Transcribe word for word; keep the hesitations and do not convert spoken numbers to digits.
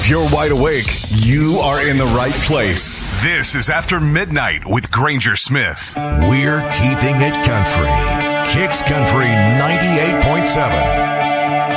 If you're wide awake, you are in the right place. This is After Midnight with Granger Smith. We're keeping it country. Kicks Country ninety-eight point seven.